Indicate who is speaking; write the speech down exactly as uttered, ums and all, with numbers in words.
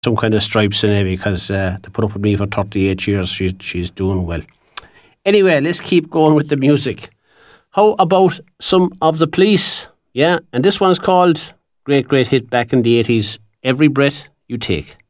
Speaker 1: some kind of stripes in it because uh, they put up with me for thirty-eight years. She, she's doing well. Anyway, let's keep going with the music. How about some of The Police? Yeah, and this one's called, great, great hit back in the eighties, Every Breath You Take.